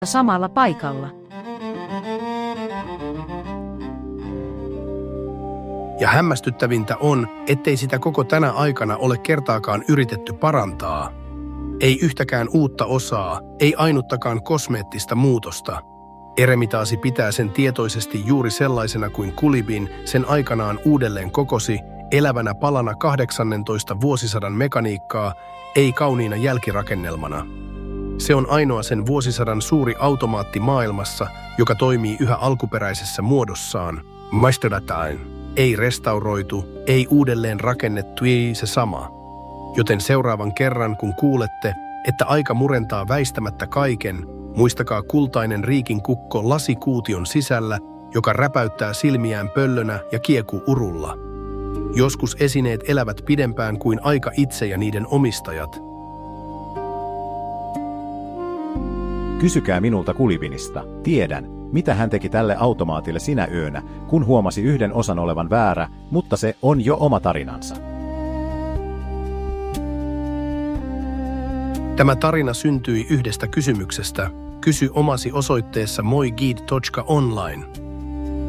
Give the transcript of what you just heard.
samalla paikalla. Ja hämmästyttävintä on, ettei sitä koko tänä aikana ole kertaakaan yritetty parantaa. Ei yhtäkään uutta osaa, ei ainuttakaan kosmeettista muutosta. Eremitaasi pitää sen tietoisesti juuri sellaisena kuin Kulibin sen aikanaan uudelleen kokosi, elävänä palana 18. vuosisadan mekaniikkaa, ei kauniina jälkirakennelmana. Se on ainoa sen vuosisadan suuri automaatti maailmassa, joka toimii yhä alkuperäisessä muodossaan. Maistedatain. Ei restauroitu, ei uudelleen rakennettu, ei se sama. Joten seuraavan kerran, kun kuulette, että aika murentaa väistämättä kaiken, muistakaa kultainen riikin kukko lasikuution sisällä, joka räpäyttää silmiään pöllönä ja kiekuu urulla. Joskus esineet elävät pidempään kuin aika itse ja niiden omistajat. Kysykää minulta Kulibinista. Tiedän, mitä hän teki tälle automaatille sinä yönä, kun huomasi yhden osan olevan väärä, mutta se on jo oma tarinansa. Tämä tarina syntyi yhdestä kysymyksestä. Kysy omasi osoitteessa moiguide.online.